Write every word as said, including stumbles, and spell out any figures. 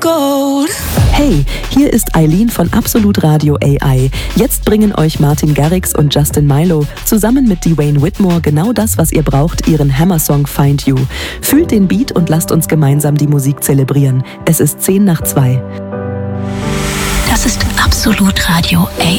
gold. Hey, hier ist Eileen von Absolut Radio A I. Jetzt bringen euch Martin Garrix und Justin Milo zusammen mit Dwayne Whitmore genau das, was ihr braucht, ihren Hammer-Song Find You. Fühlt den Beat und lasst uns gemeinsam die Musik zelebrieren. Es ist zehn nach zwei. Das ist Absolut Radio A